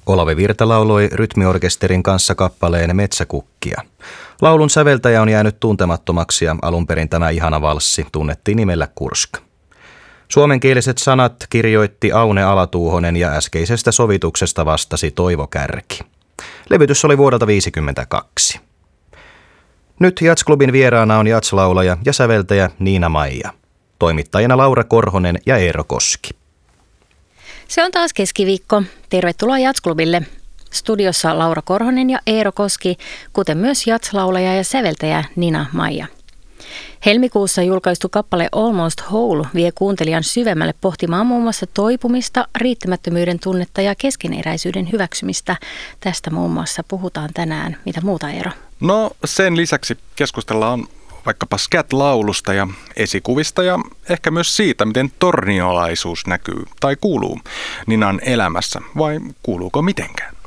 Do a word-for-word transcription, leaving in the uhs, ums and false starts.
Olavi Virta lauloi rytmiorkesterin kanssa kappaleen Metsäkukkia. Laulun säveltäjä on jäänyt tuntemattomaksi ja alun perin tämä ihana valssi tunnettiin nimellä Kursk. Suomenkieliset sanat kirjoitti Aune Alatuuhonen ja äskeisestä sovituksesta vastasi Toivo Kärki. Levytys oli vuodelta tuhatyhdeksänsataaviisikymmentäkaksi. Nyt Jazz-klubin vieraana on jazz-laulaja ja säveltäjä Niina-Maija. Toimittajina Laura Korhonen ja Eero Koski. Se on taas keskiviikko. Tervetuloa Jazz-klubille. Studiossa Laura Korhonen ja Eero Koski, kuten myös jazz-laulaja ja säveltäjä Niina-Maija. Helmikuussa julkaistu kappale Almost Whole vie kuuntelijan syvemmälle pohtimaan muun muassa toipumista, riittämättömyyden tunnetta ja keskeneräisyyden hyväksymistä. Tästä muun muassa puhutaan tänään. Mitä muuta, Eero? No sen lisäksi keskustellaan vaikkapa scat-laulusta ja esikuvista ja ehkä myös siitä, miten torniolaisuus näkyy tai kuuluu Ninan elämässä, vai kuuluuko mitenkään?